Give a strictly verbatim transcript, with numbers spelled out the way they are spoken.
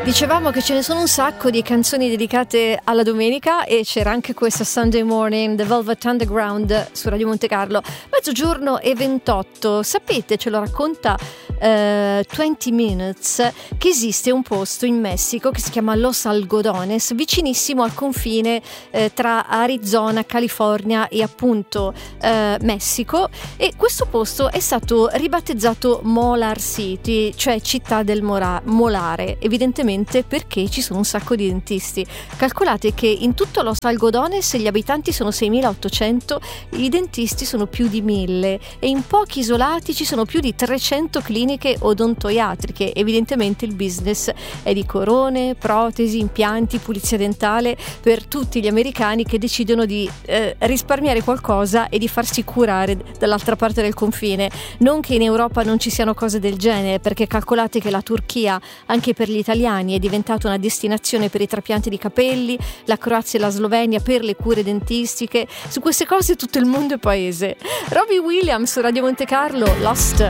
Dicevamo che ce ne sono un sacco di canzoni dedicate alla domenica e c'era anche questa Sunday Morning, The Velvet Underground su Radio Monte Carlo. Mezzogiorno e ventotto. Sapete, ce lo racconta uh, venti Minutes, che esiste un posto in Messico che si chiama Los Algodones, vicinissimo al confine eh, tra Arizona, California e appunto eh, Messico, e questo posto è stato ribattezzato Molar City, cioè città del mora- molare, evidentemente perché ci sono un sacco di dentisti. Calcolate che in tutto Los Algodones gli abitanti sono seimilaottocento, i dentisti sono più di mille e in pochi isolati ci sono più di trecento cliniche odontoiatriche. Evidentemente il business è di corone, protesi, impianti, pulizia dentale per tutti gli americani che decidono di eh, risparmiare qualcosa e di farsi curare dall'altra parte del confine. Non che in Europa non ci siano cose del genere, perché calcolate che la Turchia anche per gli italiani è diventata una destinazione per i trapianti di capelli, la Croazia e la Slovenia per le cure dentistiche. Su queste cose tutto il mondo è paese. Robbie Williams su Radio Monte Carlo, Lost.